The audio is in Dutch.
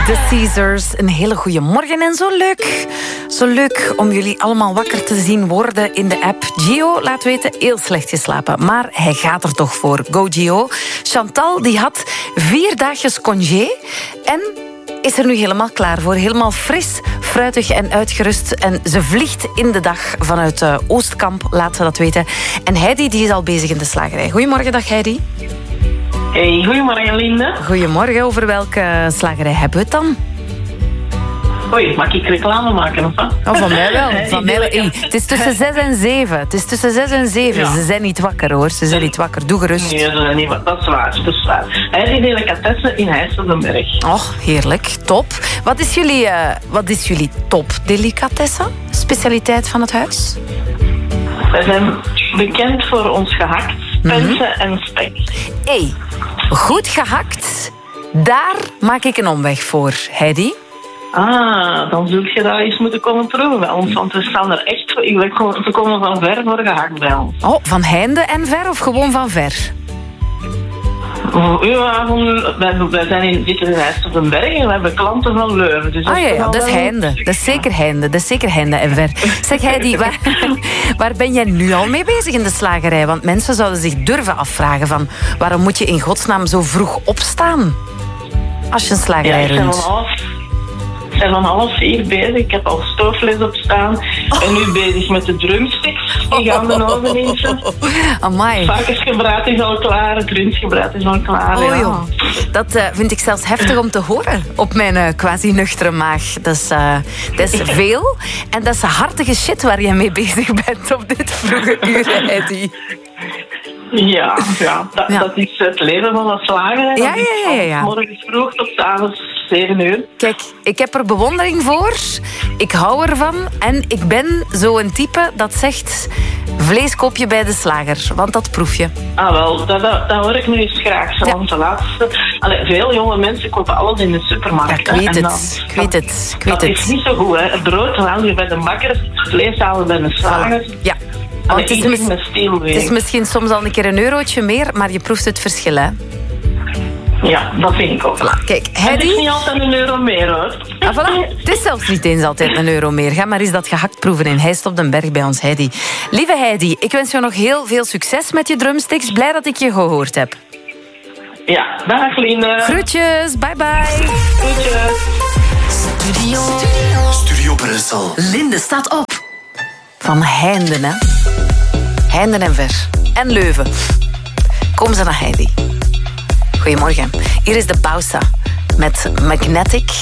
The Caesars, een hele goede morgen en zo leuk om jullie allemaal wakker te zien worden in de app. Gio, laat weten, heel slecht geslapen, maar hij gaat er toch voor. Go Gio. Chantal, die had 4 dagjes congé en is er nu helemaal klaar voor. Helemaal fris, fruitig en uitgerust. En ze vliegt in de dag vanuit Oostkamp, laat ze dat weten. En Heidi, die is al bezig in de slagerij. Goedemorgen, dag Heidi. Hey, goedemorgen Linde. Goedemorgen, over welke slagerij hebben we het dan? Hoi, mag ik reclame maken of wat? Oh, van mij wel. Van mij wel. Hey, het is tussen 6 en 7. Het is tussen 6 en 7. Ja. Ze zijn niet wakker hoor. Ze zijn niet wakker. Doe gerust. Nee, ze zijn niet wakker. Dat is waar. Dat is waar. Hij is die delicatessen in Heist op den Berg. Oh, heerlijk. Top. Wat is jullie top delicatessen? Specialiteit van het huis? Wij zijn bekend voor ons gehakt, spensen en spek. Hey, goed gehakt. Daar maak ik een omweg voor. Heidi? Dan zul je daar eens moeten komen proeven bij ons. Want we staan er echt voor. We komen van ver voor gehakt bij ons. Oh, van heinde en ver of gewoon van ver? Ja, wij zitten in Heist op den Berg en we hebben klanten van Leuven. Dus dat is heinde. Dat is zeker heinde. Dat is zeker heinde en ver. Zeg Heidi, waar ben jij nu al mee bezig in de slagerij? Want mensen zouden zich durven afvragen van waarom moet je in godsnaam zo vroeg opstaan als je een slagerij runt? Ik ben van 3:30 bezig. Ik heb al stoofvlees op staan. Ik ben nu bezig met de drumsticks. Die gaan de oven in. Amai. Varkensgebraad is al klaar. Het rundgebraad is al klaar. Oh, ja. Dat vind ik zelfs heftig om te horen op mijn quasi-nuchtere maag. Dat is veel. En dat is hartige shit waar je mee bezig bent op dit vroege uur, Heidi. Ja. Dat is het leven van een slager. Ja. Morgens vroeg tot avonds 7 uur. Kijk, ik heb er bewondering voor. Ik hou ervan. En ik ben zo'n type dat zegt vlees koop je bij de slager. Want dat proef je. Wel, dat hoor ik nu eens graag. Ja. Want de laatste... veel jonge mensen kopen alles in de supermarkt. Ja, ik weet het. Dat is niet zo goed. Hè. Het brood haal je bij de bakker. Het vlees halen bij de slager. Ja. Het is misschien soms al een keer een eurotje meer, maar je proeft het verschil, hè? Ja, dat vind ik ook. Voilà. Kijk, Heidi... Het is niet altijd €1 meer, hoor. Voilà. Het is zelfs niet eens altijd €1 meer. Ga maar eens dat gehakt proeven in Heist op den Berg bij ons, Heidi. Lieve Heidi, ik wens jou nog heel veel succes met je drumsticks. Blij dat ik je gehoord heb. Ja, dag Linde. Groetjes, bye bye. Groetjes. Studio Brussel. Linde staat op. Van Heinden, hè. Heinden en ver. En Leuven. Kom ze naar Heidi. Goedemorgen. Hier is de Pausa met Magnetic.